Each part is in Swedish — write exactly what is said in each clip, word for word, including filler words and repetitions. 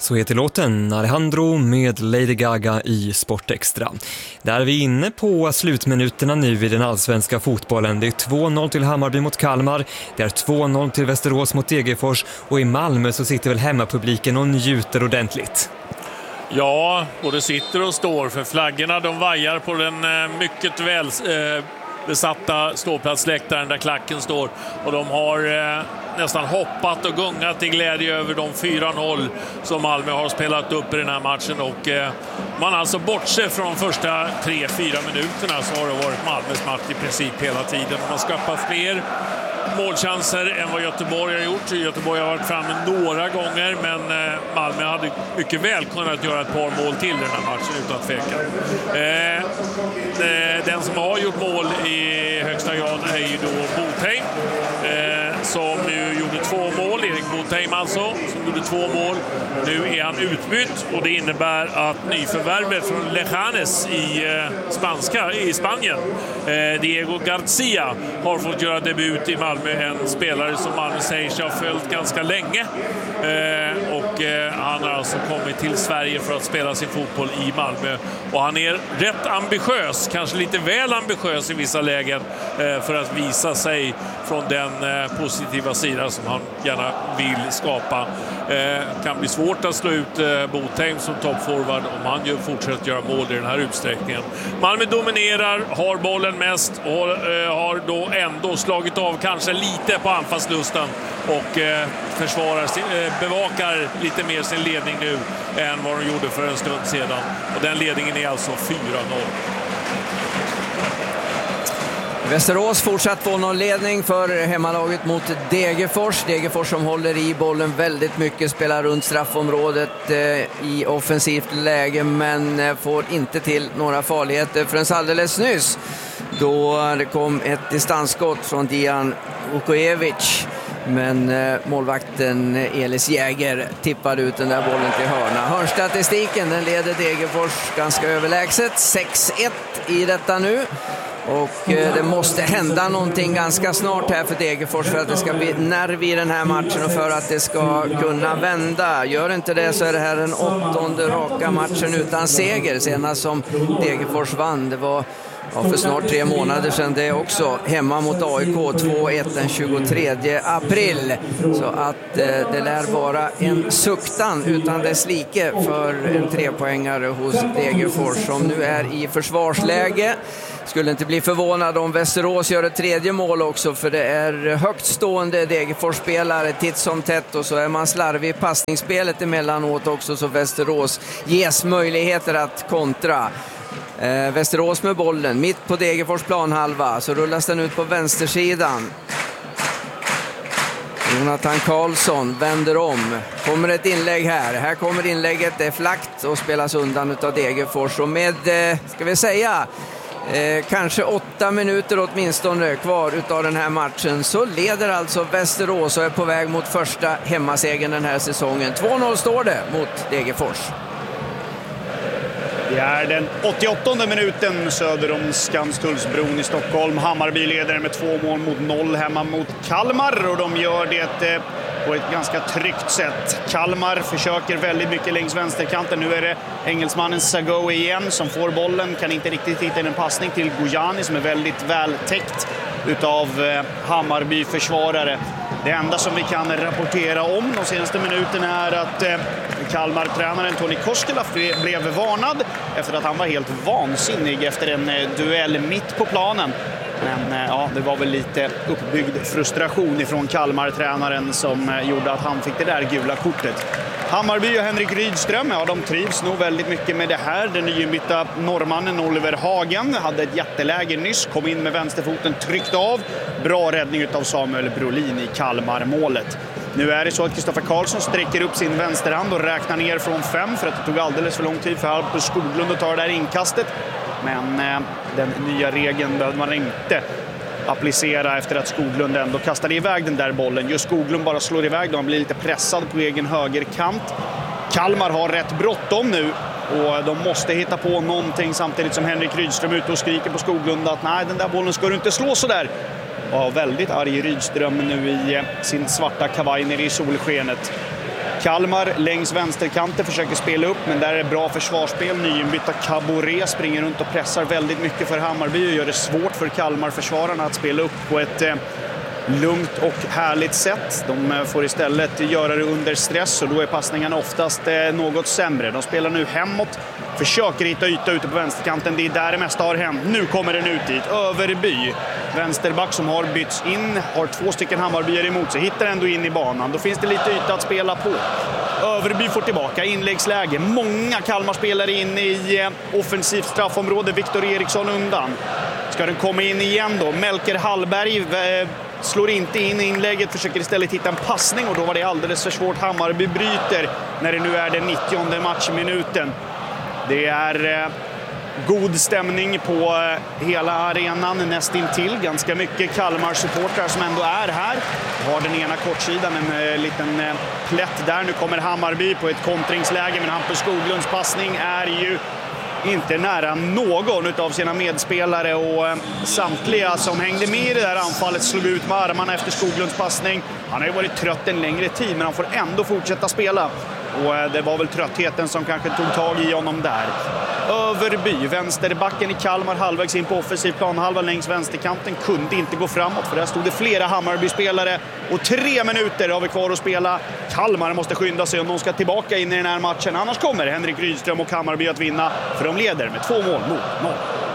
Så heter låten Alejandro med Lady Gaga i Sportextra. Där är vi inne på slutminuterna nu i den allsvenska fotbollen. Det är två noll till Hammarby mot Kalmar, det är två noll till Västerås mot Degerfors och i Malmö så sitter väl hemmapubliken och njuter ordentligt. Ja, både sitter och står, för flaggorna de vajar på den mycket väl eh, besatta ståplatsläktaren där klacken står, och de har eh, nästan hoppat och gungat i glädje över de fyra noll som Malmö har spelat upp i den här matchen. Och eh, man alltså bortser från de första tre fyra minuterna så har det varit Malmös match i princip hela tiden. Man skapar fler målchanser än vad Göteborg har gjort. Göteborg har varit framme några gånger, men Malmö hade mycket väl kunnat göra ett par mål till i den här matchen utan tvekan. Eh, den som har gjort mål i högsta grad är ju då Botheim, eh, som ju gjorde två mål. Erik Botheim alltså, som gjorde två mål. Nu är han utbytt och det innebär att nyförvärvet från Lejanes i eh, spanska, i Spanien, eh, Diego Garcia, har fått göra debut i Malmö. En spelare som Malmö säger sig ha följt ganska länge. Eh, och eh, han har alltså kommit till Sverige för att spela sin fotboll i Malmö. Och han är rätt ambitiös, kanske lite väl ambitiös i vissa lägen, eh, för att visa sig från den eh, positiva sidan som han gärna vill skapa. Eh, kan bli svårt att slå ut eh, Botheim som toppforward om han ju fortsätter göra mål i den här utsträckningen. Malmö dominerar, har bollen mest och eh, har då ändå slagit av kanske lite på anfallslusten och eh, försvarar, eh, bevakar lite mer sin ledning nu än vad de gjorde för en stund sedan. Och den ledningen är alltså fyra noll. Västerås fortsatt två noll-ledning för hemmalaget mot Degerfors. Degerfors som håller i bollen väldigt mycket, spelar runt straffområdet eh, i offensivt läge, men eh, får inte till några farligheter förrän alldeles nyss, då det kom ett distansskott från Dijan Vukojevic. Men eh, målvakten Elis Jäger tippade ut den där bollen till hörna. Hörnstatistiken, den leder Degerfors ganska överlägset. sex ett i detta nu. Och eh, det måste hända någonting ganska snart här för Degerfors för att det ska bli nerv i den här matchen och för att det ska kunna vända. Gör inte det så är det här den åttonde raka matchen utan seger. Senast som Degerfors vann, det var ja, för snart tre månader sedan det också, hemma mot A I K två ett den tjugotredje april. Så att eh, det lär vara en suktan utan dess like för en trepoängare hos Degerfors som nu är i försvarsläge. Skulle inte bli förvånad om Västerås gör ett tredje mål också, för det är högt stående Degerfors-spelare titt som tätt, och så är man slarvig i passningsspelet emellanåt också, så Västerås ges möjligheter att kontra. Eh, Västerås med bollen mitt på Degerfors planhalva, så rullas den ut på vänstersidan. Jonathan Karlsson vänder om. Kommer ett inlägg här. Här kommer inlägget, det är flakt och spelas undan av Degerfors. Och med, eh, ska vi säga, eh, kanske åtta minuter åtminstone kvar utav den här matchen, så leder alltså Västerås och är på väg mot första hemmasegern den här säsongen. två noll står det mot Degerfors. Det är den åttioåttonde minuten söder om Skanstullsbron i Stockholm. Hammarby leder med två mål mot noll hemma mot Kalmar, och de gör det på ett ganska tryggt sätt. Kalmar försöker väldigt mycket längs vänsterkanten. Nu är det engelsmannen Sagoe igen som får bollen. Kan inte riktigt hitta en passning till Gojani som är väldigt väl täckt utav Hammarby-försvarare. Det enda som vi kan rapportera om de senaste minuterna är att eh, Kalmar-tränaren Toni Koskela blev varnad efter att han var helt vansinnig efter en eh, duell mitt på planen. Men eh, ja, det var väl lite uppbyggd frustration ifrån Kalmar-tränaren som eh, gjorde att han fick det där gula kortet. Hammarby och Henrik Rydström, ja, de trivs nog väldigt mycket med det här. Den nyinbytta norrmannen Oliver Hagen hade ett jätteläge nyss, kom in med vänsterfoten, tryckt av. Bra räddning av Samuel Brolin i Kalmar-målet. Nu är det så att Kristoffer Karlsson sträcker upp sin vänsterhand och räknar ner från fem för att det tog alldeles för lång tid för Hampus Skoglund att ta det där inkastet. Men eh, den nya regeln behövde man inte applicera efter att Skoglund ändå kastade iväg den där bollen. Just Skoglund bara slår iväg då, han blir lite pressad på egen högerkant. Kalmar har rätt bråttom nu och de måste hitta på någonting samtidigt som Henrik Rydström är ute och skriker på Skoglund att nej, den där bollen ska du inte slå så där. Och väldigt arg Rydström nu i sin svarta kavaj nere i solskenet. Kalmar längs vänsterkanten försöker spela upp, men där är det bra försvarsspel. Nyinbytta Caboret springer runt och pressar väldigt mycket för Hammarby och gör det svårt för Kalmar-försvararna att spela upp på ett eh, lugnt och härligt sätt. De får istället göra det under stress och då är passningarna oftast eh, något sämre. De spelar nu hemåt, försöker hitta yta ute på vänsterkanten. Det är där det mesta har hänt. Nu kommer den ut dit. Överby, vänsterback som har bytts in, har två stycken Hammarbyare emot sig. Hittar ändå in i banan. Då finns det lite yta att spela på. Överby får tillbaka inläggsläge. Många Kalmar-spelare in i eh, offensivt straffområde. Viktor Eriksson undan. Ska den komma in igen då? Melker Hallberg eh, slår inte in i inlägget, försöker istället hitta en passning och då var det alldeles för svårt. Hammarby bryter när det nu är den nittionde matchminuten. Det är eh, god stämning på eh, hela arenan nästintill. Ganska mycket Kalmar-supportrar som ändå är här. Har den ena kortsidan, en eh, liten eh, plätt där. Nu kommer Hammarby på ett kontringsläge, men Hampus Skoglunds passning är ju inte nära någon av sina medspelare och eh, samtliga som hängde med i det där anfallet slog ut med armarna efter Skoglunds passning. Han har ju varit trött en längre tid, men han får ändå fortsätta spela. Och eh, det var väl tröttheten som kanske tog tag i honom där. Överby, vänsterbacken i Kalmar, halvvägs in på offensiv planhalva längs vänsterkanten, kunde inte gå framåt för där stod det flera Hammarby-spelare och tre minuter har vi kvar att spela. Kalmar måste skynda sig om de ska tillbaka in i den här matchen, annars kommer Henrik Rydström och Hammarby att vinna, för de leder med två mål mot noll.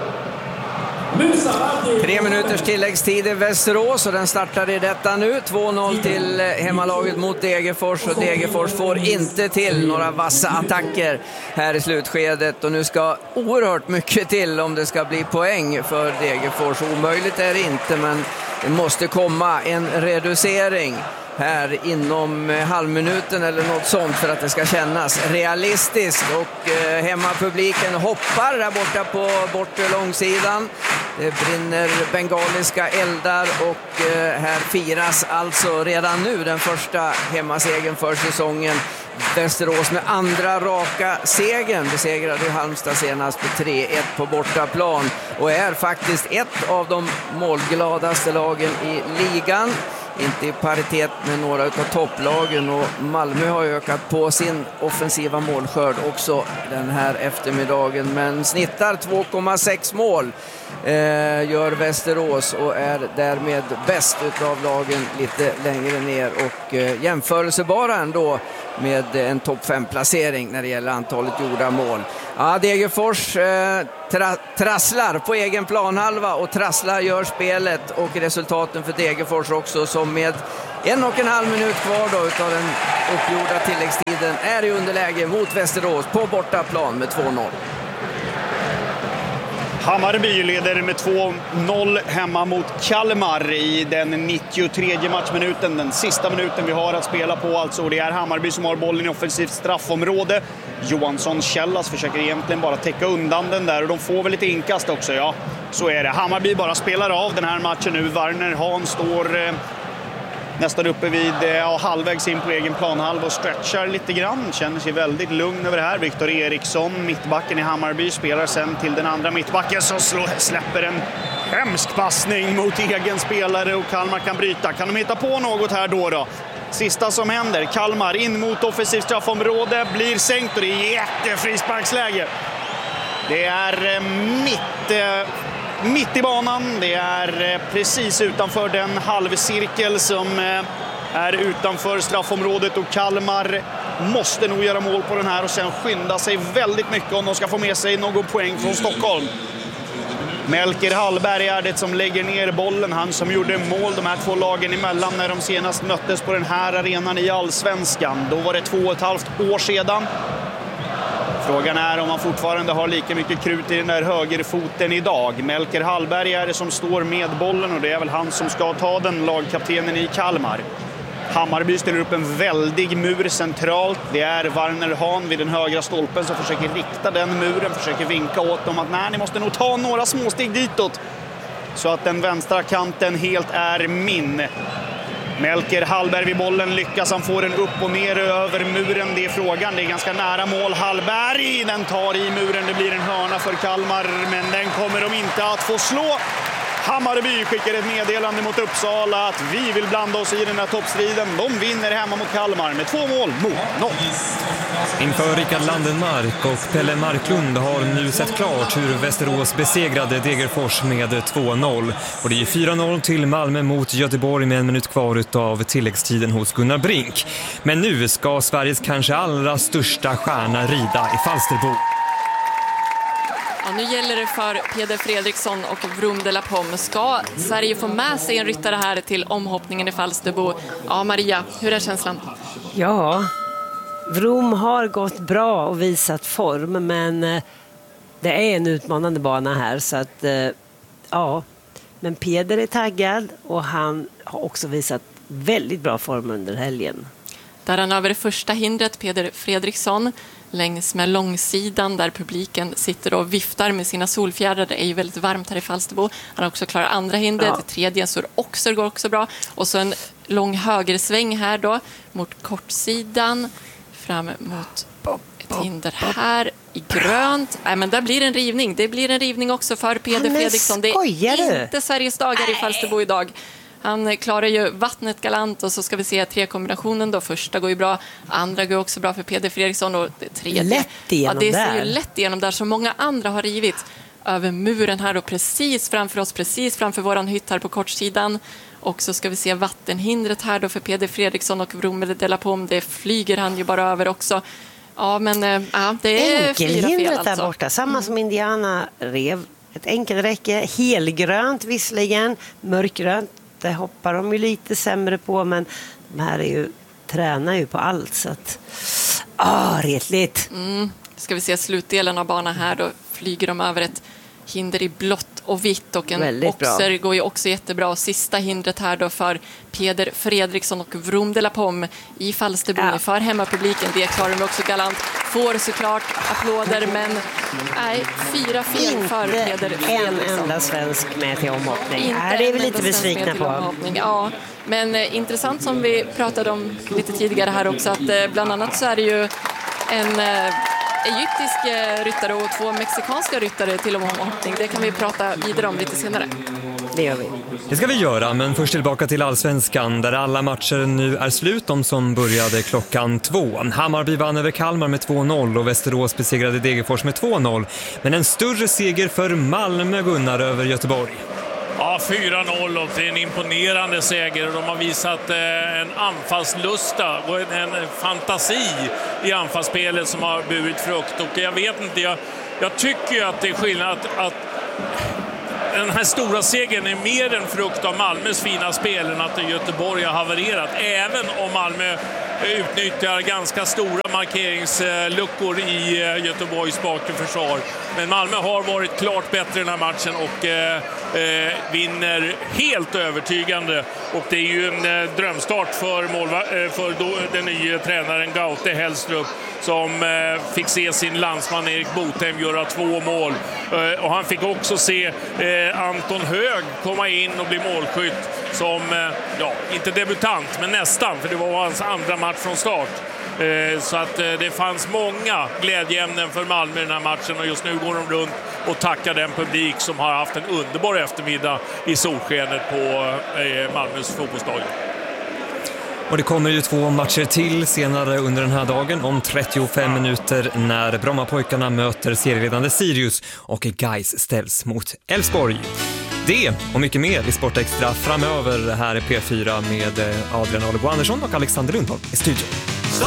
Tre minuters tilläggstid i Västerås och den startar i detta nu. två noll till hemmalaget mot Degerfors och Degerfors får inte till några vassa attacker här i slutskedet och nu ska oerhört mycket till om det ska bli poäng för Degerfors. Omöjligt är det inte, men det måste komma en reducering här inom halvminuten eller något sånt för att det ska kännas realistiskt. Och eh, hemmapubliken hoppar där borta på bortre långsidan. Det brinner bengaliska eldar och eh, här firas alltså redan nu den första hemmasegern för säsongen. Västerås med andra raka segern besegrade Halmstad senast med tre ett på bortaplan och är faktiskt ett av de målgladaste lagen i ligan. Inte i paritet med några av topplagen och Malmö har ökat på sin offensiva målskörd också den här eftermiddagen, men snittar två komma sex mål eh, gör Västerås och är därmed bäst utav lagen lite längre ner och eh, jämförelsebara ändå med en topp fem placering när det gäller antalet gjorda mål. Ja, Degerfors eh, tra- trasslar på egen planhalva och trasslar gör spelet och resultaten för Degerfors också, som med en och en halv minut kvar då utav den uppgjorda tilläggstiden är i underläge mot Västerås på bortaplan med två noll. Hammarby leder med två noll hemma mot Kalmar i den nittiotredje matchminuten. Den sista minuten vi har att spela på alltså. Och det är Hammarby som har bollen i offensivt straffområde. Johansson Källas försöker egentligen bara täcka undan den där och de får väl lite inkast också, ja. Så är det. Hammarby bara spelar av den här matchen nu. Werner Hahn står eh, nästan uppe vid ja, halvvägs in på egen planhalva och stretchar lite grann. Känner sig väldigt lugn över det här. Viktor Eriksson, mittbacken i Hammarby, spelar sen till den andra mittbacken som slår, släpper en hemsk passning mot egen spelare och Kalmar kan bryta. Kan de hitta på något här då då? Sista som händer, Kalmar in mot offensivt straffområde, blir sänkt och det är jättefrisparksläge. Det är eh, mitt... Eh, Mitt i banan, det är precis utanför den halvcirkel som är utanför straffområdet och Kalmar måste nog göra mål på den här och sen skynda sig väldigt mycket om de ska få med sig någon poäng från Stockholm. Melker Hallberg är det som lägger ner bollen, han som gjorde mål de här två lagen emellan när de senast möttes på den här arenan i Allsvenskan. Då var det två och ett halvt år sedan. Frågan är om han fortfarande har lika mycket krut i den där högerfoten idag. Melker Hallberg är det som står med bollen och det är väl han som ska ta den, lagkaptenen i Kalmar. Hammarby ställer upp en väldig mur centralt. Det är Werner Hahn vid den högra stolpen som försöker rikta den muren, försöker vinka åt dem att nej, ni måste nog ta några småsteg ditåt så att den vänstra kanten helt är min. Melker Hallberg vid bollen, lyckas han få den upp och ner över muren, det är frågan. Det är ganska nära mål. Hallberg, den tar i muren, det blir en hörna för Kalmar, men den kommer de inte att få slå. Hammarby skickar ett meddelande mot Uppsala att vi vill blanda oss i den här toppstriden. De vinner hemma mot Kalmar med två mål mot noll. Inför Rickard Landenmark och Pelle Marklund har nu sett klart hur Västerås besegrade Degerfors med två noll. Och det är fyra noll till Malmö mot Göteborg med en minut kvar av tilläggstiden hos Gunnar Brink. Men nu ska Sveriges kanske allra största stjärna rida i Falsterbo. Ja, nu gäller det för Peder Fredriksson och Vroom de la Pomme. Ska Sverige få med sig en ryttare här till omhoppningen i Falsterbo? Ja, Maria, hur är känslan? Ja, Vroom har gått bra och visat form, men det är en utmanande bana här, så att ja, men Peder är taggad och han har också visat väldigt bra form under helgen. Där han över det första hindret, Peder Fredriksson, längs med långsidan där publiken sitter och viftar med sina solfjädrar. Det är ju väldigt varmt här i Falsterbo. Han har också klarat andra hindret. Ja. Det tredje så också går också bra. Och så en lång högersväng här då mot kortsidan. Fram mot ett hinder här i grönt. Nej, men där blir en rivning. Det blir en rivning också för Peder Fredriksson. Det är inte Sveriges dagar i Falsterbo idag. Han klarar ju vattnet galant och så ska vi se tre kombinationen då. Första går ju bra, andra går också bra för Peder Fredriksson och det tredje. Lätt igenom ja, det där. ser ju lätt igenom där, så många andra har rivit över muren här och precis framför oss, precis framför våran hytt här på kortsidan. Och så ska vi se vattenhindret här då för Peder Fredriksson och Vroom de la Pomme. Det flyger han ju bara över också. Ja, men ja, det är fyra fel alltså. Där borta, samma mm. som Indiana rev. Ett enkelräcke, helgrönt visserligen, mörkgrönt. Det hoppar de ju lite sämre på, men de här är ju, tränar ju på allt, så att ah, retligt. Mm. Ska vi se slutdelen av banan här, då flyger de över ett hinder i blått och vitt och en oxer går ju också jättebra. Och sista hindret här då för Peder Fredriksson och Vroom de la Pomme i Falsterbo ja. för hemmapubliken. Det klarar de också galant. Får såklart applåder, men nej, fyra fel inte för Peder Fredriksson. En enda svensk med till omhoppning. Inte ja, det är vi lite besvikna på. Ja, men eh, intressant som vi pratade om lite tidigare här också, att eh, bland annat så är det ju en eh, egyptisk eh, ryttare och två mexikanska ryttare till omhoppning. Det kan vi prata vidare om lite senare. Det gör vi. Det ska vi göra, men först tillbaka till Allsvenskan där alla matcher nu är slut, de som började klockan två. Hammarby vann över Kalmar med två noll och Västerås besegrade Degerfors med två noll. Men en större seger för Malmö, Gunnar, över Göteborg. Ja, fyra noll och det är en imponerande seger och de har visat eh, en anfallslusta och en, en fantasi i anfallsspelet som har burit frukt. Och jag vet inte, jag, jag tycker att det är skillnad att, att den här stora segern är mer en frukt av Malmös fina spel än att Göteborg har havererat. Även om Malmö utnyttjar ganska stora markeringsluckor i Göteborgs bakre försvar. Men Malmö har varit klart bättre i den här matchen och eh, vinner helt övertygande. Och det är ju en eh, drömstart för, målva- eh, för då, den nya tränaren Gaute Hellstrup som eh, fick se sin landsman Erik Botheim göra två mål. Eh, och han fick också se eh, Anton Hög komma in och bli målskytt som, eh, ja, inte debutant men nästan, för det var hans andra match från start. Eh, så att eh, det fanns många glädjeämnen för Malmö i den här matchen och just nu går de runt och tackar den publik som har haft en underbar eftermiddag i solskenet på eh, Malmös fotbollsdag. Och det kommer ju två matcher till senare under den här dagen om trettiofem minuter när Brommapojkarna möter serieledande Sirius och Gais ställs mot Elfsborg. Det och mycket mer i Sportextra framöver här i P fyra med Adrian Alebo Andersson och Alexander Lundholm i studion.